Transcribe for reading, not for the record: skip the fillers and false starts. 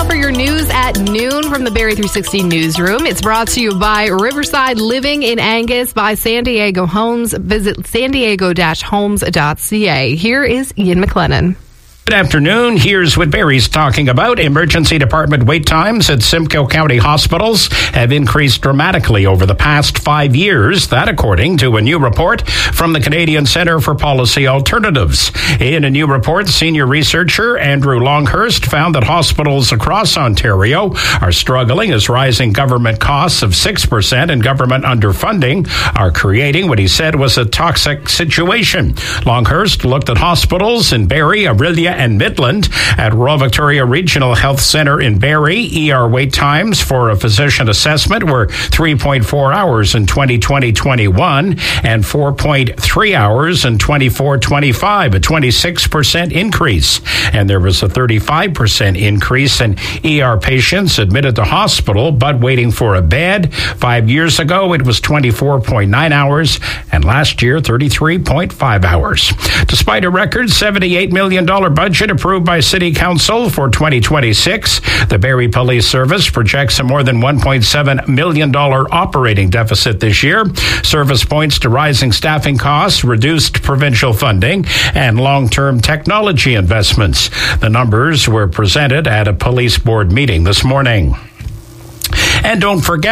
for your news at noon from the Barrie 360 newsroom. It's brought to you by Riverside Living in Angus by San Diego Homes. Visit sandiego-homes.ca. Here is Ian McLennan. Good afternoon. Here's what Barrie's talking about. Emergency department wait times at Simcoe County hospitals have increased dramatically over the past 5 years. That according to a new report from the Canadian Centre for Policy Alternatives. In a new report, senior researcher Andrew Longhurst found that hospitals across Ontario are struggling as rising government costs of 6% and government underfunding are creating what he said was a toxic situation. Longhurst looked at hospitals in Barrie, Orillia, and Midland. At Royal Victoria Regional Health Centre in Barrie, ER wait times for a physician assessment were 3.4 hours in 2020-21 and 4.3 hours in 24-25, a 26% increase. And there was a 35% increase in ER patients admitted to hospital but waiting for a bed. 5 years ago, it was 24.9 hours, and last year, 33.5 hours. Despite a record $78 million budget approved by City Council for 2026, the Barrie Police Service projects a more than $1.7 million operating deficit this year. Service points to rising staffing costs, reduced provincial funding, and long-term technology investments. The numbers were presented at a police board meeting this morning. And don't forget,